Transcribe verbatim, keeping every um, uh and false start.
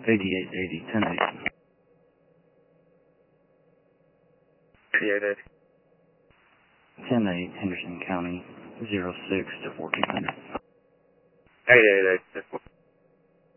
eighty-eight eighty, ten eighty. eighty-eight eighty. ten eight, Henderson County, zero six to fourteen hundred. eighty-eight eighty.